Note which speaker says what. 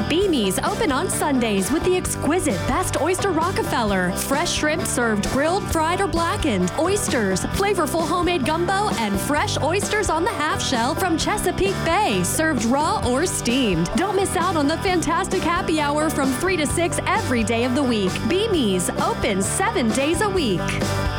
Speaker 1: Beamies open on Sundays with the exquisite Best Oyster Rockefeller. Fresh shrimp served grilled, fried, or blackened. Oysters, flavorful homemade gumbo, and fresh oysters on the half shell from Chesapeake Bay, served raw or steamed. Don't miss out on the fantastic happy hour from 3 to 6 every day of the week. Beamies open 7 days a week.